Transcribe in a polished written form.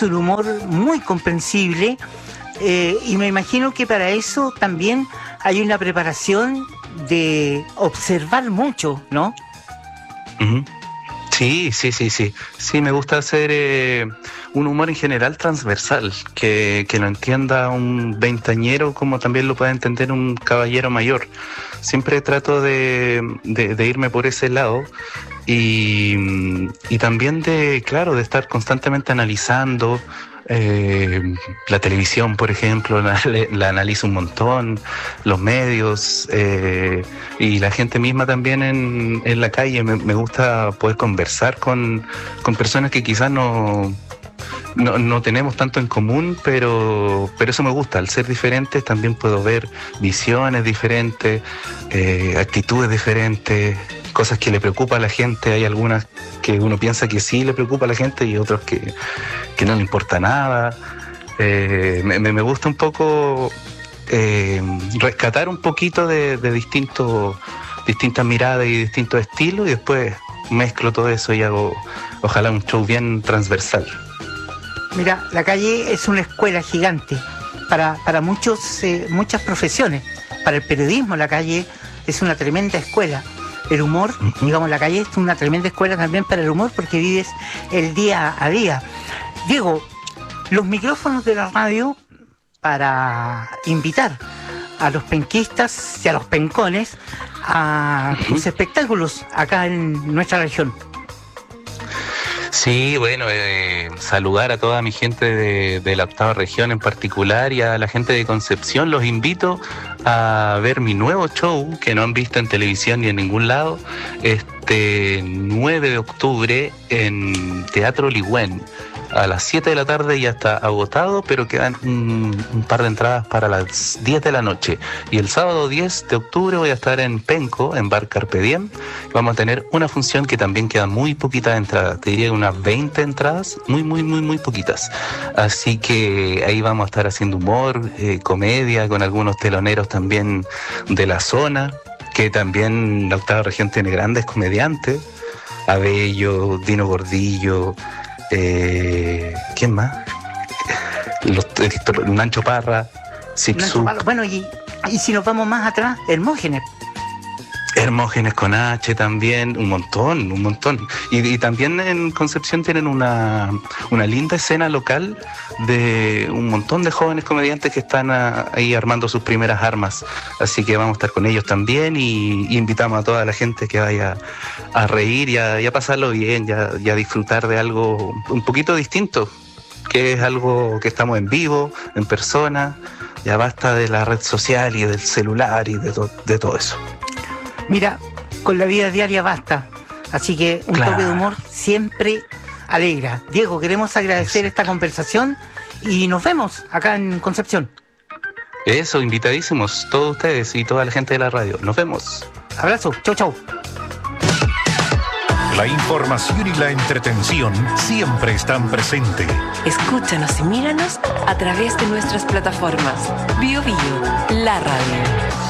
un humor muy comprensible, y me imagino que para eso también hay una preparación de observar mucho, ¿no? Ujú. Sí, sí, sí, sí. Sí, me gusta hacer un humor en general transversal, que lo entienda un veinteañero como también lo pueda entender un caballero mayor. Siempre trato de irme por ese lado y también claro, de estar constantemente analizando. eh, la televisión, por ejemplo, la analizo un montón, los medios, y la gente misma también en la calle. Me gusta poder conversar con personas que quizás no tenemos tanto en común, pero eso me gusta. Al ser diferentes también puedo ver visiones diferentes, actitudes diferentes, cosas que le preocupa a la gente. Hay algunas que uno piensa que sí le preocupa a la gente y otros que no le importa nada. Me gusta un poco rescatar un poquito de distintas miradas y distintos estilos, y después mezclo todo eso y hago ojalá un show bien transversal. Mira, la calle es una escuela gigante para muchas profesiones. Para el periodismo, la calle es una tremenda escuela. El humor, digamos, la calle es una tremenda escuela también para el humor, porque vives el día a día. Diego, los micrófonos de la radio para invitar a los penquistas y a los pencones a tus espectáculos acá en nuestra región. Sí, bueno, saludar a toda mi gente de la octava región en particular y a la gente de Concepción. Los invito a ver mi nuevo show que no han visto en televisión ni en ningún lado, este 9 de octubre en Teatro Ligüen. A las 7 de la tarde ya está agotado, pero quedan un par de entradas para las 10 de la noche. Y el sábado 10 de octubre voy a estar en Penco, en Bar Carpe Diem. Vamos a tener una función que también quedan muy poquitas entradas. Te diría unas 20 entradas, muy poquitas. Así que ahí vamos a estar haciendo humor, comedia, con algunos teloneros también de la zona, que también la octava región tiene grandes comediantes. Abello, Dino Gordillo... ¿quién más? Nacho Parra, Zipsu. Bueno, y si nos vamos más atrás, Hermógenes con H también, un montón. Y también en Concepción tienen una linda escena local de un montón de jóvenes comediantes que están ahí armando sus primeras armas. Así que vamos a estar con ellos también y invitamos a toda la gente que vaya a reír y a pasarlo bien, y a disfrutar de algo un poquito distinto, que es algo que estamos en vivo, en persona. Ya basta de la red social y del celular y de todo eso. Mira, con la vida diaria basta, así que un toque de humor siempre alegra. Diego, queremos agradecer esta conversación y nos vemos acá en Concepción. Eso, invitadísimos, todos ustedes y toda la gente de la radio. Nos vemos. Abrazo, chau. La información y la entretención siempre están presentes. Escúchanos y míranos a través de nuestras plataformas. Bio, la radio.